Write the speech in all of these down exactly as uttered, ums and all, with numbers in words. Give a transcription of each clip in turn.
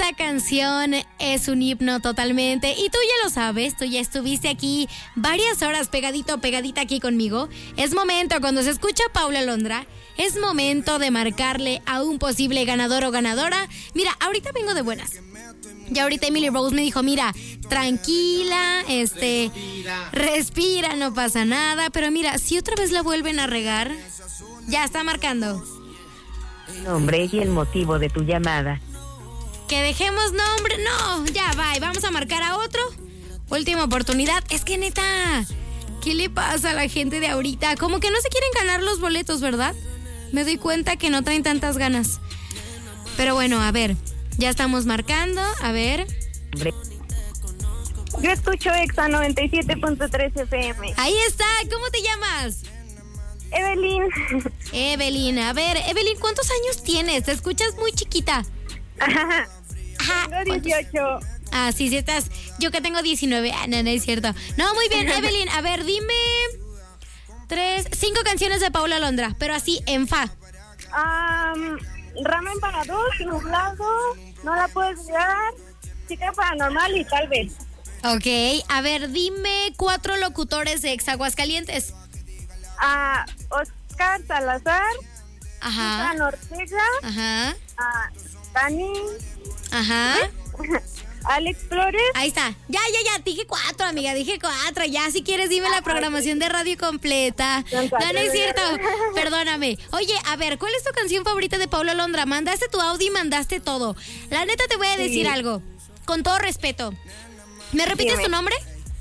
esta canción es un himno totalmente. Y tú ya lo sabes, tú ya estuviste aquí varias horas pegadito, pegadita aquí conmigo. Es momento, cuando se escucha Paula Londra, es momento de marcarle a un posible ganador o ganadora. Mira, ahorita vengo de buenas. Ya ahorita Emily Rose me dijo, mira, tranquila, este, respira. respira, no pasa nada. Pero mira, si otra vez la vuelven a regar, ya está marcando. Nombre y el motivo de tu llamada. Que dejemos nombre, no, ya va, vamos a marcar a otro. Última oportunidad. Es que neta, ¿qué le pasa a la gente de ahorita? Como que no se quieren ganar los boletos, ¿verdad? Me doy cuenta que no traen tantas ganas. Pero bueno, a ver, ya estamos marcando, a ver. Yo escucho Exa noventa y siete punto tres F M. Ahí está, ¿cómo te llamas? Evelyn. Evelyn, a ver, Evelyn, ¿cuántos años tienes? Te escuchas muy chiquita. Ajá. Tengo dieciocho. Ah, sí, sí estás. Yo que tengo diecinueve. Ah, no, no es cierto. No, muy bien, Evelyn. A ver, dime tres, cinco canciones de Paula Londra, pero así, en fa. Um, ramen para dos, nublado, no la puedes olvidar, chica paranormal y tal vez. Ok, a ver, dime cuatro locutores de Ex Aguascalientes. Ah, Oscar Salazar. Ajá. Ana Ortega. Ajá. Ah, Dani. Ajá. Alex Flores. Ahí está. Ya, ya, ya. Dije cuatro, amiga. Dije cuatro. Ya, si quieres, dime la programación de radio completa. No, no es cierto. Perdóname. Oye, a ver, ¿cuál es tu canción favorita de Paula Londra? Mandaste tu audio y mandaste todo. La neta te voy a decir sí. algo. Con todo respeto. ¿Me repites Dime. tu nombre?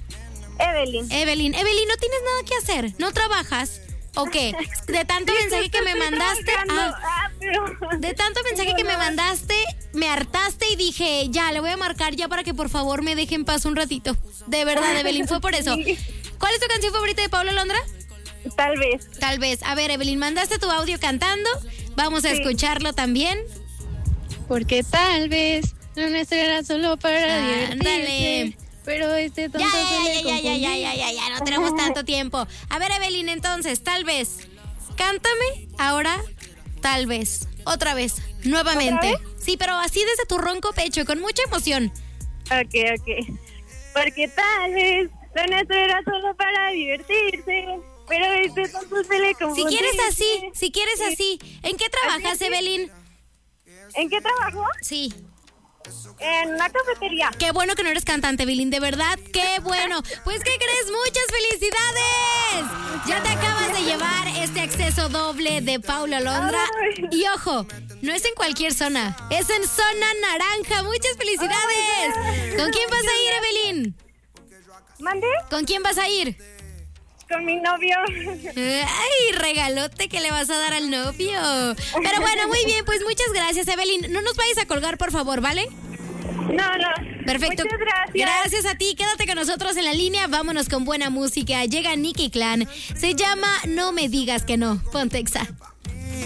Evelyn. Evelyn. Evelyn, ¿no tienes nada que hacer? ¿No trabajas? ¿O qué? De tanto mensaje que me mandaste, ah, de tanto mensaje que me mandaste, me hartaste y dije, ya, le voy a marcar ya para que por favor me deje en paz un ratito. De verdad, Evelyn, fue por eso. ¿Cuál es tu canción favorita de Paula Londra? Tal vez. Tal vez. A ver, Evelyn, mandaste tu audio cantando. Vamos a sí. escucharlo también. Porque tal vez no era solo para ah, divertirse. Ándale. Pero este tonto ya, se ya, le ya, ya, ya, ya, ya, ya, no tenemos tanto tiempo. A ver, Evelyn, entonces, tal vez. Cántame ahora, tal vez. Otra vez, nuevamente. ¿Otra vez? Sí, pero así desde tu ronco pecho, con mucha emoción. Ok, ok. Porque tal vez lo nuestro era solo para divertirse. Pero este tonto se le confunde. Si quieres así, si quieres así. ¿En qué trabajas, Evelyn? ¿En qué trabajo? Sí. En una cafetería. Qué bueno que no eres cantante, Evelyn, de verdad, qué bueno. Pues, ¿qué crees? ¡Muchas felicidades! Ya te acabas de llevar este acceso doble de Paula Londra. Ay. Y ojo, no es en cualquier zona, es en zona naranja. ¡Muchas felicidades! Ay, ¿con quién vas a ir, Evelyn? ¿Mande? ¿Con quién vas a ir? Con mi novio. Ay, regalote que le vas a dar al novio. Pero bueno, muy bien, pues muchas gracias, Evelyn. No nos vayas a colgar, por favor, ¿vale? No, no. Perfecto. Muchas gracias. Gracias a ti. Quédate con nosotros en la línea. Vámonos con buena música. Llega Nicky Clan. Se llama No me digas que no. Ponte Exa.